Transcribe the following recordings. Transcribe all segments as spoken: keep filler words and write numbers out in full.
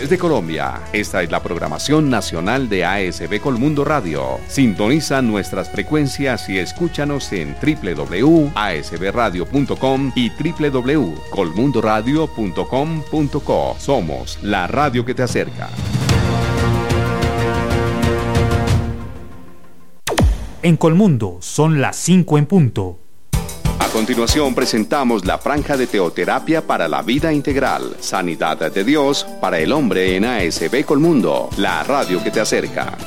Desde Colombia, esta es la programación nacional de A S B Colmundo Radio. Sintoniza nuestras frecuencias y escúchanos en doble u doble u doble u punto a s b radio punto com y doble u doble u doble u punto colmundo radio punto com punto co. Somos la radio que te acerca. En Colmundo son las cinco en punto. A continuación presentamos la franja de teoterapia para la vida integral, sanidad de Dios para el hombre en A S B Colmundo, la radio que te acerca.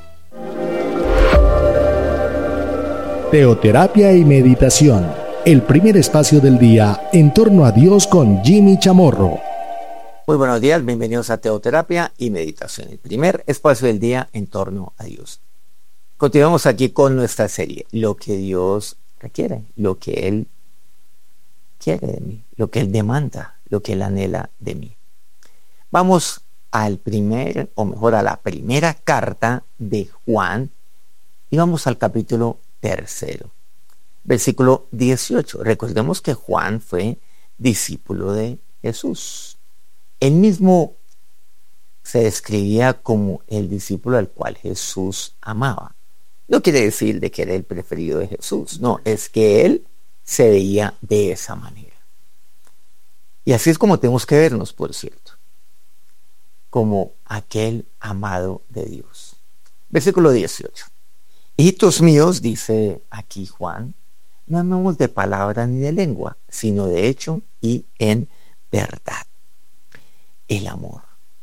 Teoterapia y meditación, el primer espacio del día en torno a Dios con Jimmy Chamorro. Muy buenos días, bienvenidos a Teoterapia y meditación, el primer espacio del día en torno a Dios. Continuamos aquí con nuestra serie, lo que Dios requiere, lo que Él quiere de mí, lo que Él demanda, lo que Él anhela de mí. Vamos al primer, o mejor a la primera carta de Juan, y vamos al capítulo tercero, versículo dieciocho. Recordemos que Juan fue discípulo de Jesús. Él mismo se describía como el discípulo al cual Jesús amaba. No quiere decir de que era el preferido de Jesús, no, es que él se veía de esa manera. Y así es como tenemos que vernos, por cierto, como aquel amado de Dios. Versículo dieciocho. Hijitos míos, dice aquí Juan, no amemos de palabra ni de lengua, sino de hecho y en verdad. El amor.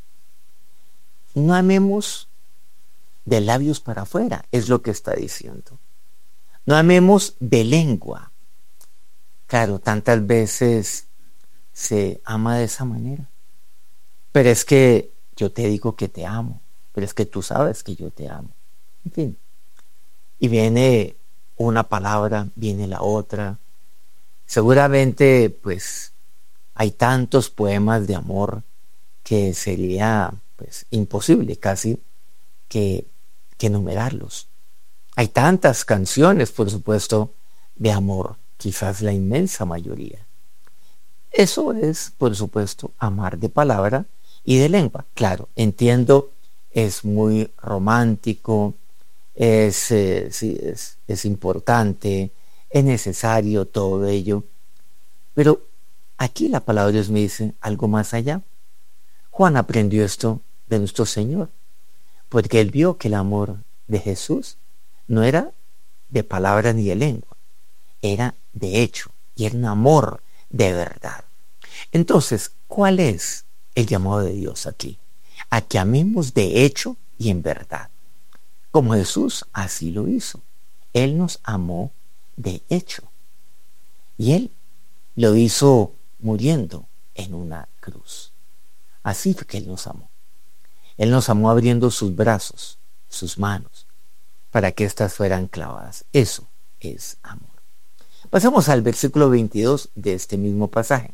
No amemos de labios para afuera, es lo que está diciendo. No amemos de lengua. Claro, tantas veces se ama de esa manera. Pero es que yo te digo que te amo, pero es que tú sabes que yo te amo. En fin. Y viene una palabra, viene la otra. Seguramente, pues, hay tantos poemas de amor que sería, pues, imposible casi que que enumerarlos. Hay tantas canciones, por supuesto, de amor, quizás la inmensa mayoría. Eso es, por supuesto, amar de palabra y de lengua. Claro, entiendo, es muy romántico, es, eh, sí, es, es importante, es necesario todo ello, pero aquí la palabra de Dios me dice algo más allá. Juan aprendió esto de nuestro Señor, porque él vio que el amor de Jesús no era de palabra ni de lengua, era de hecho, y era un amor de verdad. Entonces, ¿cuál es el llamado de Dios aquí? A que amemos de hecho y en verdad. Como Jesús así lo hizo. Él nos amó de hecho. Y Él lo hizo muriendo en una cruz. Así fue que Él nos amó. Él nos amó abriendo sus brazos, sus manos, para que éstas fueran clavadas. Eso es amor. Pasamos al versículo veintidós de este mismo pasaje.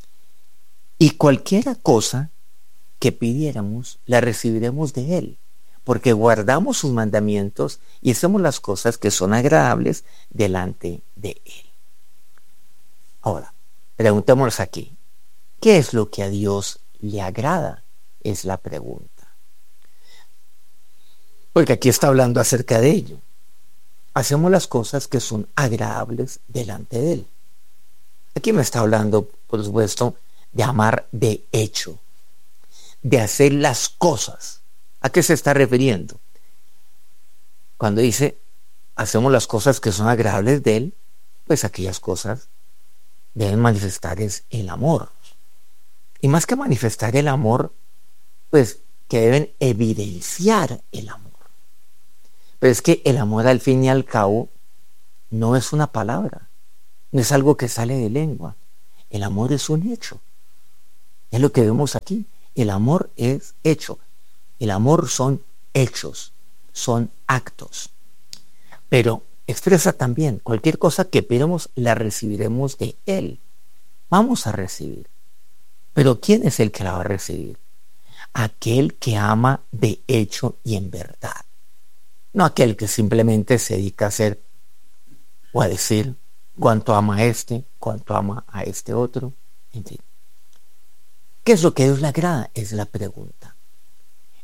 Y cualquiera cosa que pidiéramos, la recibiremos de Él, porque guardamos sus mandamientos y hacemos las cosas que son agradables delante de Él. Ahora, preguntémonos aquí, ¿qué es lo que a Dios le agrada? Es la pregunta. Porque aquí está hablando acerca de ello. Hacemos las cosas que son agradables delante de Él. Aquí me está hablando, por supuesto, de amar de hecho, de hacer las cosas. ¿A qué se está refiriendo? Cuando dice, hacemos las cosas que son agradables de Él, pues aquellas cosas deben manifestar es el amor. Y más que manifestar el amor, pues que deben evidenciar el amor. Pero es que el amor al fin y al cabo no es una palabra, no es algo que sale de lengua. El amor es un hecho. Es lo que vemos aquí. El amor es hecho. El amor son hechos, son actos. Pero expresa también, cualquier cosa que pidamos la recibiremos de Él. Vamos a recibir. Pero ¿quién es el que la va a recibir? Aquel que ama de hecho y en verdad. No aquel que simplemente se dedica a hacer o a decir cuánto ama a este, cuánto ama a este otro, en fin. ¿Qué es lo que a Dios le agrada? Es la pregunta.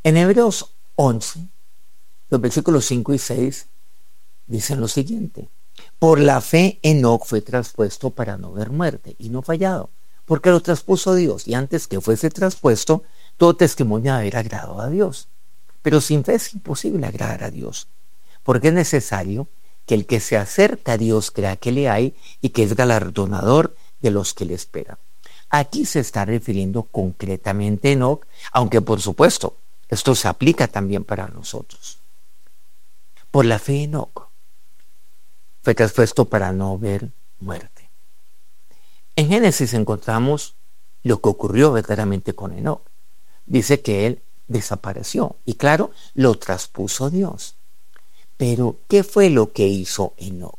En Hebreos once, los versículos cinco y seis dicen lo siguiente: por la fe Enoc fue traspuesto para no ver muerte, y no fallado, porque lo traspuso Dios, y antes que fuese traspuesto, todo testimonio de haber agradado a Dios. Pero sin fe es imposible agradar a Dios, porque es necesario que el que se acerca a Dios crea que le hay y que es galardonador de los que le esperan. Aquí se está refiriendo concretamente a Enoc, aunque por supuesto esto se aplica también para nosotros. Por la fe Enoc fue traspuesto para no ver muerte. En Génesis encontramos lo que ocurrió verdaderamente con Enoc. Dice que él desapareció y claro, lo traspuso Dios. Pero ¿qué fue lo que hizo Enoc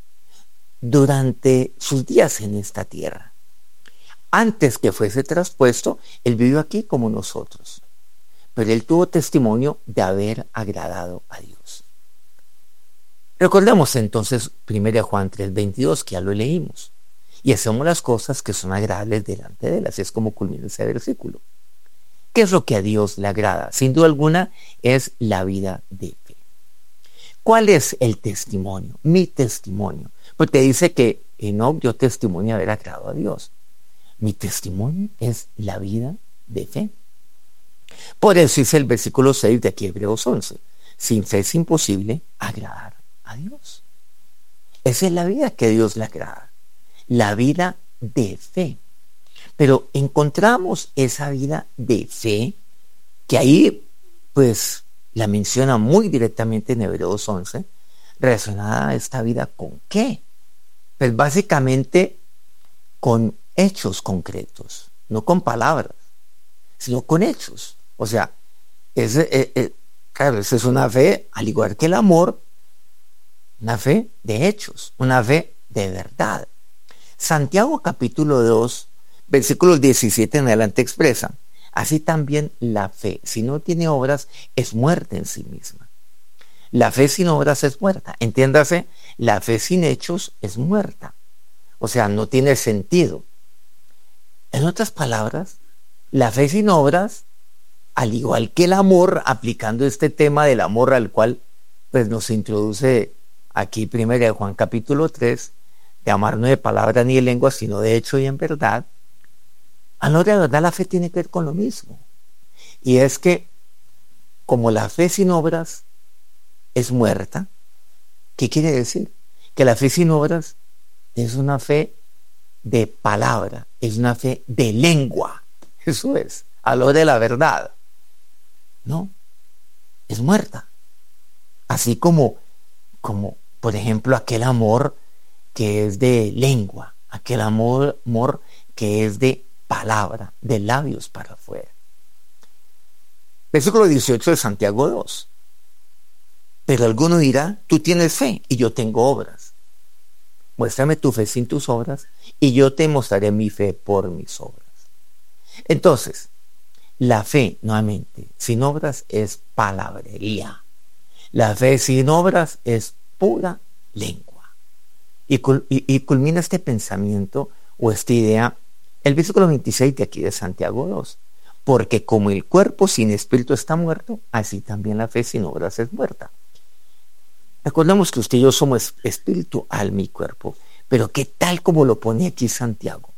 durante sus días en esta tierra? Antes que fuese traspuesto, él vivió aquí como nosotros, pero él tuvo testimonio de haber agradado a Dios. Recordemos entonces primera Juan tres veintidós, que ya lo leímos, y hacemos las cosas que son agradables delante de él. Así es como culmina ese versículo. ¿Qué es lo que a Dios le agrada? Sin duda alguna es la vida de fe. ¿Cuál es el testimonio? Mi testimonio. Porque dice que Enoc dio testimonio de haber agradado a Dios. Mi testimonio es la vida de fe. Por eso dice el versículo seis de aquí Hebreos once: sin fe es imposible agradar a Dios. Esa es la vida que a Dios le agrada, la vida de fe. Pero encontramos esa vida de fe que ahí pues la menciona muy directamente en Hebreos once, relacionada a esta vida con qué. Pues básicamente con hechos concretos, no con palabras, sino con hechos. O sea, es, es, es, claro, esa es una fe, al igual que el amor, una fe de hechos, una fe de verdad. Santiago capítulo dos, versículos diecisiete en adelante expresa: así también la fe, si no tiene obras, es muerta en sí misma. La fe sin obras es muerta. Entiéndase, la fe sin hechos es muerta. O sea, no tiene sentido. En otras palabras, la fe sin obras, al igual que el amor, aplicando este tema del amor al cual pues nos introduce aquí primera de Juan capítulo tres, de amar no de palabra ni de lengua, sino de hecho y en verdad. A la hora de verdad, la fe tiene que ver con lo mismo. Y es que, como la fe sin obras es muerta, ¿qué quiere decir? Que la fe sin obras es una fe de palabra, es una fe de lengua. Eso es, a la hora de la verdad. No, es muerta. Así como, como, por ejemplo, aquel amor que es de lengua, aquel amor, amor que es de palabra, de labios para afuera. Versículo dieciocho de Santiago dos. Pero alguno dirá: tú tienes fe y yo tengo obras. Muéstrame tu fe sin tus obras y yo te mostraré mi fe por mis obras. Entonces, la fe, nuevamente, sin obras es palabrería. La fe sin obras es pura lengua. Y, cul- y, y culmina este pensamiento o esta idea el versículo veintiséis de aquí de Santiago dos. Porque como el cuerpo sin espíritu está muerto, así también la fe sin obras es muerta. Recordemos que usted y yo somos espíritu, alma y cuerpo. Pero ¿qué tal como lo pone aquí Santiago?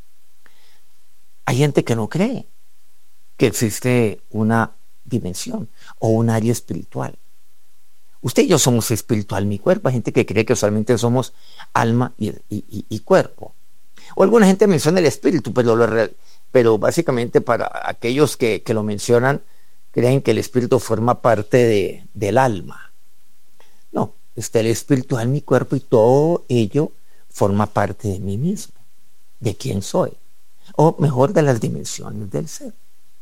Hay gente que no cree que existe una dimensión o un área espiritual. Usted y yo somos espíritu, alma y cuerpo. Hay gente que cree que solamente somos alma y, y, y, y cuerpo. O alguna gente menciona el espíritu, pero, lo, pero básicamente para aquellos que, que lo mencionan, creen que el espíritu forma parte de, del alma. No, está el espíritu, alma y cuerpo, y todo ello forma parte de mí mismo, de quién soy, o mejor, de las dimensiones del ser.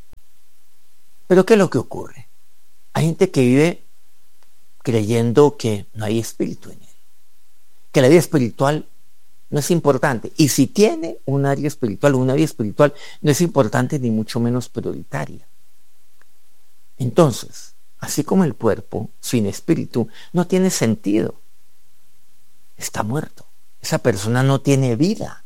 Pero ¿qué es lo que ocurre? Hay gente que vive creyendo que no hay espíritu en él, que la vida espiritual no es importante, y si tiene un área espiritual, una vida espiritual no es importante ni mucho menos prioritaria. Entonces, así como el cuerpo sin espíritu no tiene sentido, está muerto. Esa persona no tiene vida,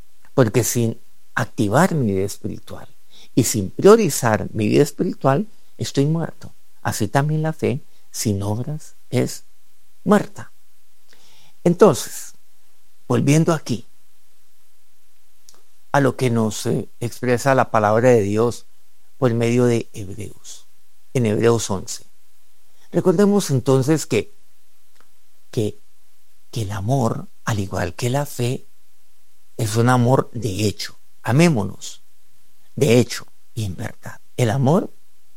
porque sin activar mi vida espiritual y sin priorizar mi vida espiritual, estoy muerto. Así también la fe sin obras es muerta. Entonces, volviendo aquí a lo que nos eh, expresa la palabra de Dios por medio de Hebreos, en Hebreos once. Recordemos entonces que, que, que el amor, al igual que la fe, es un amor de hecho. Amémonos, de hecho y en verdad. El amor,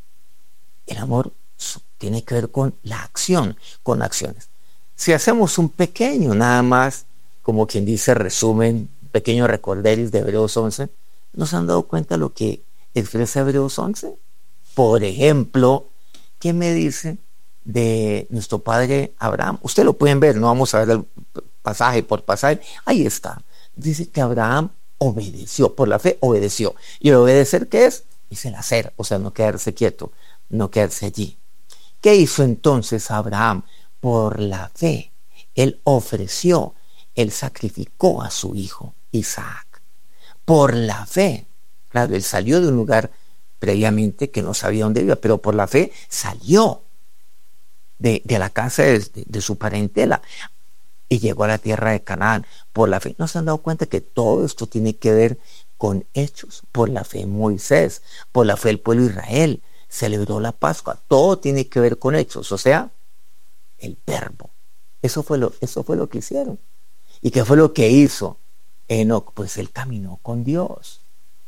el amor tiene que ver con la acción, con acciones. Si hacemos un pequeño, nada más, como quien dice, resumen, pequeño recorderis de Hebreos once, ¿nos han dado cuenta lo que expresa Hebreos once? Por ejemplo, ¿qué me dice de nuestro padre Abraham? Ustedes lo pueden ver, no vamos a ver el pasaje por pasaje. Ahí está. Dice que Abraham obedeció, por la fe obedeció. ¿Y obedecer qué es? Es el hacer, o sea, no quedarse quieto, no quedarse allí. ¿Qué hizo entonces Abraham? Por la fe, él ofreció, él sacrificó a su hijo Isaac. Por la fe, claro, él salió de un lugar previamente que no sabía dónde iba, pero por la fe salió de, de la casa de, de, de su parentela y llegó a la tierra de Canaán. Por la fe, ¿no se han dado cuenta que todo esto tiene que ver con hechos? Por la fe Moisés, por la fe el pueblo de Israel celebró la Pascua. Todo tiene que ver con hechos, o sea, el verbo. Eso fue lo, eso fue lo que hicieron. ¿Y qué fue lo que hizo Enoc? Pues él caminó con Dios.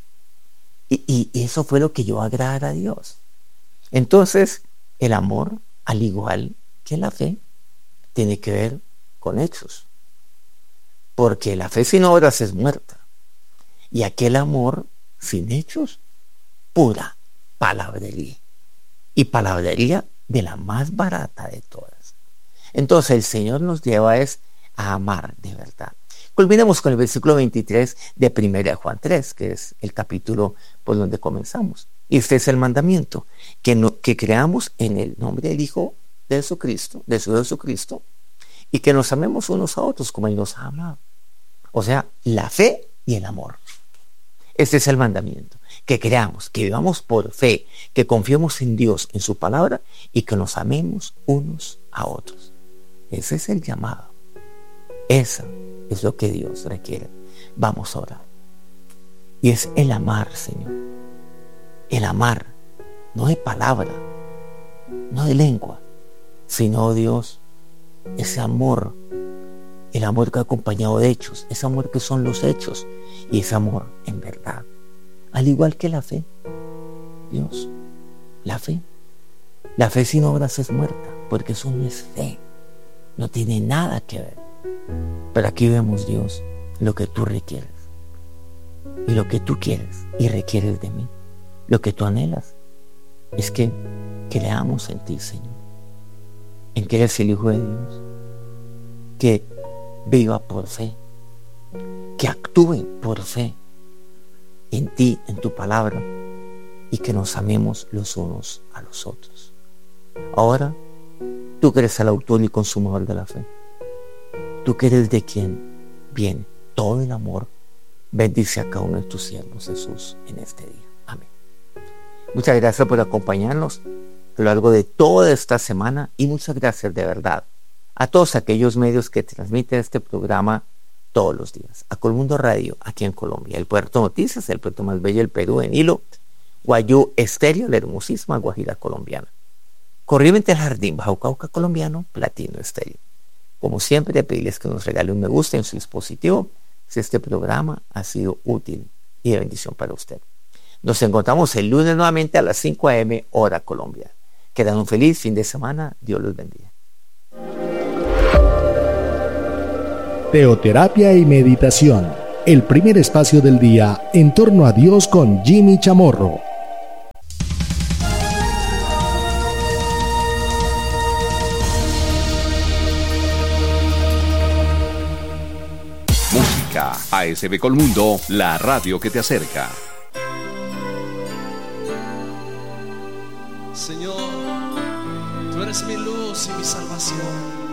Y, y, y eso fue lo que llevó a agradar a Dios. Entonces, el amor, al igual que la fe, tiene que ver con hechos. Porque la fe sin obras es muerta. Y aquel amor sin hechos, pura palabrería. Y palabrería de la más barata de todas. Entonces el Señor nos lleva es a amar de verdad. Culminemos con el versículo veintitrés de primera de Juan tres, que es el capítulo por donde comenzamos. Y este es el mandamiento, que, no, que creamos en el nombre del Hijo de Jesucristo, de su Jesucristo, y que nos amemos unos a otros como Él nos ha amado. O sea, la fe y el amor. Este es el mandamiento, que creamos, que vivamos por fe, que confiemos en Dios, en su palabra, y que nos amemos unos a otros. Ese es el llamado. Eso es lo que Dios requiere. Vamos a orar. Y es el amar, Señor. El amar, no de palabra, no de lengua, sino, Dios, ese amor, el amor que ha acompañado de hechos, ese amor que son los hechos, y ese amor en verdad. Al igual que la fe, Dios, la fe. La fe sin obras es muerta, porque eso no es fe. No tiene nada que ver. Pero aquí vemos, Dios, lo que tú requieres. Y lo que tú quieres y requieres de mí. Lo que tú anhelas es que creamos en ti, Señor. En que eres el Hijo de Dios. Que viva por fe. Que actúe por fe en ti, en tu palabra. Y que nos amemos los unos a los otros. Ahora, tú que eres el autor y consumador de la fe. Tú que eres de quien viene todo el amor. Bendice a cada uno de tus siervos, Jesús, en este día. Amén. Muchas gracias por acompañarnos a lo largo de toda esta semana y muchas gracias de verdad a todos aquellos medios que transmiten este programa todos los días. A Colmundo Radio, aquí en Colombia. El Puerto Noticias, el puerto más bello del Perú, en Hilo. Guayú Estéreo, la hermosísima Guajira colombiana. Corriente el Jardín, Bajo Cauca colombiano, Platino Estéreo. Como siempre, pedirles que nos regale un me gusta en su dispositivo si este programa ha sido útil y de bendición para usted. Nos encontramos el lunes nuevamente a las cinco a eme hora Colombia. Que tengan un feliz fin de semana. Dios los bendiga. Teoterapia y meditación. El primer espacio del día en torno a Dios con Jimmy Chamorro. Música, A S B Colmundo, la radio que te acerca. Señor, tú eres mi luz y mi salvación.